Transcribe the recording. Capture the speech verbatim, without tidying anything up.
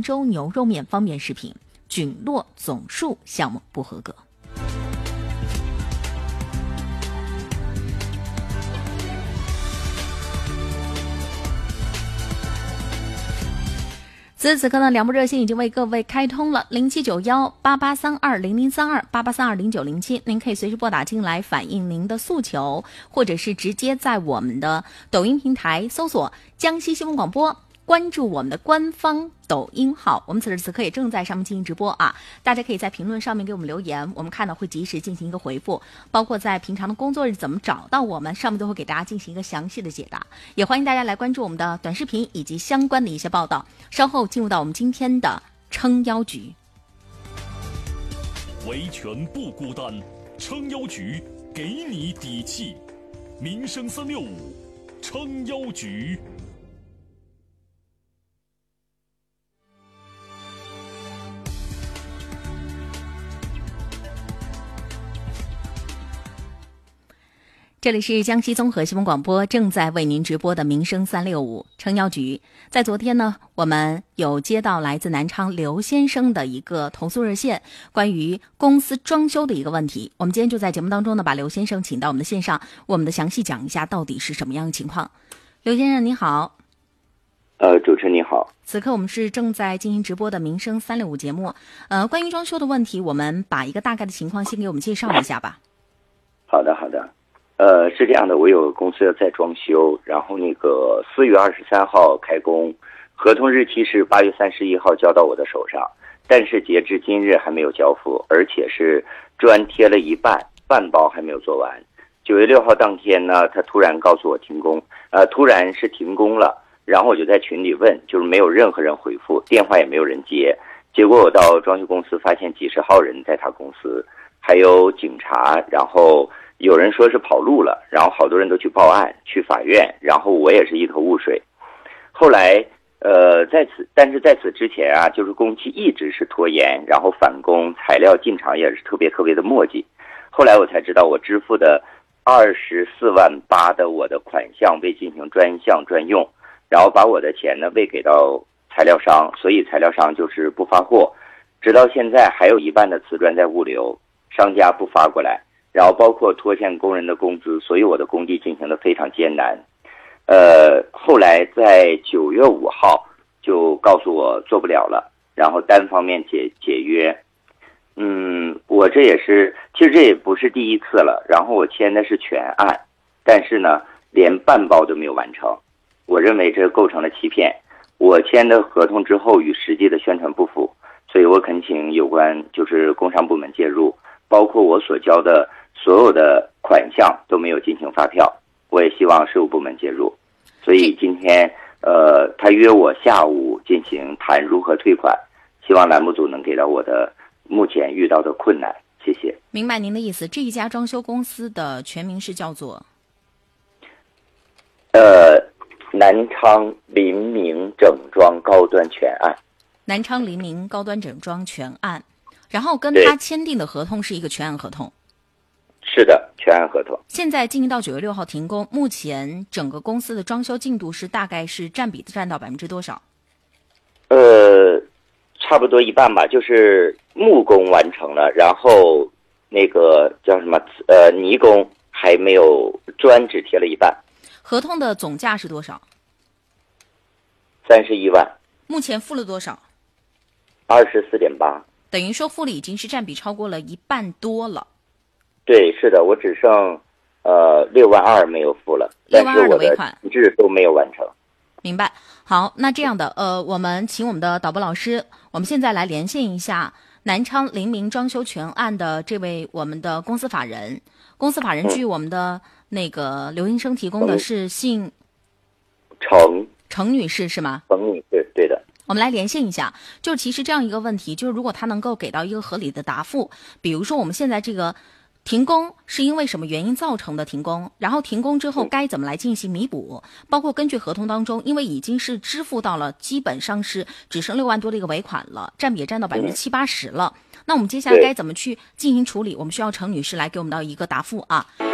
杭州牛肉面方便食品菌落总数项目不合格。此时此刻呢，两部热线已经为各位开通了零七九幺八八三二零零三二八八三二零九零七，您可以随时拨打进来反映您的诉求，或者是直接在我们的抖音平台搜索江西新闻广播，关注我们的官方抖音号，我们此时此刻也正在上面进行直播啊！大家可以在评论上面给我们留言，我们看到会及时进行一个回复，包括在平常的工作日怎么找到我们，上面都会给大家进行一个详细的解答。也欢迎大家来关注我们的短视频以及相关的一些报道。稍后进入到我们今天的撑腰局。 维权不孤单，撑腰局给你底气。民生三六五，撑腰局。 这里是江西综合新闻广播正在为您直播的民生三六五撑腰局。在昨天呢，我们有接到来自南昌刘先生的一个投诉热线，关于公司装修的一个问题。我们今天就在节目当中呢，把刘先生请到我们的线上，我们的详细讲一下到底是什么样的情况。刘先生你好。 呃，主持人你好。 此刻我们是正在进行直播的民生三六五节目。呃，关于装修的问题，我们把一个大概的情况先给我们介绍一下吧。 好的，好的。呃，是这样的，我有公司要在装修，然后那个四月二十三号开工，合同日期是八月三十一号交到我的手上，但是截至今日还没有交付，而且是砖贴了一半，半包还没有做完。九月六号当天呢，他突然告诉我停工，呃，突然是停工了，然后我就在群里问，就是没有任何人回复，电话也没有人接，结果我到装修公司发现几十号人在他公司，还有警察，然后有人说是跑路了，然后好多人都去报案，去法院，然后我也是一头雾水。后来，呃，在此，但是在此之前啊，就是工期一直是拖延，然后返工，材料进场也是特别特别的磨叽。后来我才知道，我支付的二十四万八的我的款项未进行专项专用，然后把我的钱呢未给到材料商，所以材料商就是不发货，直到现在还有一半的瓷砖在物流，商家不发过来。然后包括拖欠工人的工资，所以我的工地进行的非常艰难。呃，后来在九月五号就告诉我做不了了，然后单方面解解约。嗯，我这也是，其实这也不是第一次了。然后我签的是全案，但是呢，连半包都没有完成。我认为这构成了欺骗。我签的合同之后与实际的宣传不符，所以我恳请有关就是工商部门介入，包括我所交的所有的款项都没有进行发票，我也希望税务部门介入。所以今天呃，他约我下午进行谈如何退款，希望栏目组能给到我的目前遇到的困难，谢谢。 明白您的意思。这一家装修公司的全名是叫做呃南昌临明整装高端全案。 南昌临明高端整装全案，然后跟他签订的合同是一个全案合同。 是的，全案合同。 现在进行到九月六号停工，目前整个公司的装修进度是大概是占比占到百分之多少？ 呃，差不多一半吧，就是木工完成了，然后那个叫什么呃泥工还没有，砖只贴了一半。 合同的总价是多少？ 三十一万。 目前付了多少？ 二十四点八。 等于说付了已经是占比超过了一半多了。 对，是的，我只剩呃六万二没有付了， 六万二的尾款， 但是我的资质都没有完成。 明白。好，那这样的呃，我们请我们的导播老师，我们现在来连线一下南昌临明装修全案的这位我们的公司法人。公司法人据我们的那个刘医生提供的是姓程程女士是吗？ 程女士，对的。 我们来连线一下，就是其实这样一个问题，就是如果他能够给到一个合理的答复，比如说我们现在这个停工是因为什么原因造成的停工，然后停工之后该怎么来进行弥补，包括根据合同当中，因为已经是支付到了基本上是只剩六万多的一个尾款了，占比也占到百分之七八十了，那我们接下来该怎么去进行处理，我们需要程女士来给我们到一个答复啊。